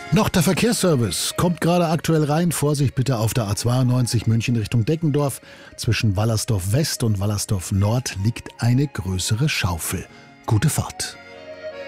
Noch der Verkehrsservice kommt gerade aktuell rein. Vorsicht bitte auf der A92 München Richtung Deckendorf. Zwischen Wallersdorf West und Wallersdorf Nord liegt eine größere Schaufel. Gute Fahrt.